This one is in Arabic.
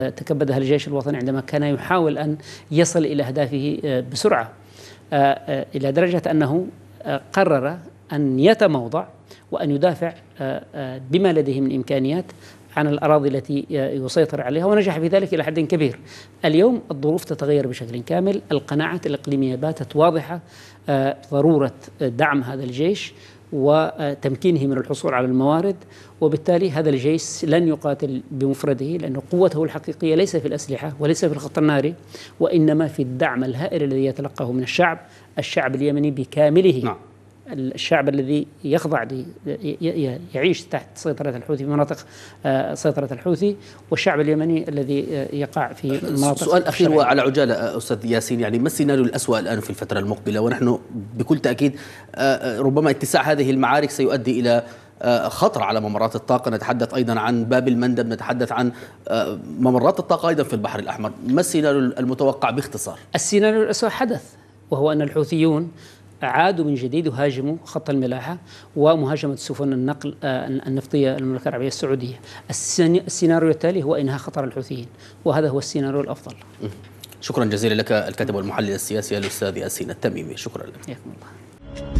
تكبدها الجيش الوطني عندما كان يحاول أن يصل إلى أهدافه بسرعة، إلى درجة أنه قرر أن يتموضع وأن يدافع بما لديه من إمكانيات عن الأراضي التي يسيطر عليها، ونجح في ذلك إلى حد كبير. اليوم الظروف تتغير بشكل كامل، القناعات الإقليمية باتت واضحة، ضرورة دعم هذا الجيش وتمكينه من الحصول على الموارد، وبالتالي هذا الجيش لن يقاتل بمفرده، لأن قوته الحقيقية ليس في الأسلحة وليس في الخط الناري، وإنما في الدعم الهائل الذي يتلقاه من الشعب اليمني بكامله. نعم. الشعب الذي يخضع يعيش تحت سيطرة الحوثي في مناطق سيطرة الحوثي، والشعب اليمني الذي يقع في مناطق. سؤال أخير وعلى عجالة أستاذ ياسين، يعني ما السيناريو الأسوأ الآن في الفترة المقبلة؟ ونحن بكل تأكيد ربما اتساع هذه المعارك سيؤدي إلى خطر على ممرات الطاقة، نتحدث أيضا عن باب المندب، نتحدث عن ممرات الطاقة أيضا في البحر الأحمر. ما السيناريو المتوقع باختصار؟ السيناريو الأسوأ حدث، وهو أن الحوثيون عادوا من جديد وهاجموا خط الملاحة ومهاجمة سفن النقل النفطية المملكة العربية السعودية. السيناريو التالي هو إنهاء خطر الحوثيين، وهذا هو السيناريو الأفضل. شكرا جزيلا لك الكاتب والمحلل السياسي الأستاذ ياسين التميمي، شكرا لك.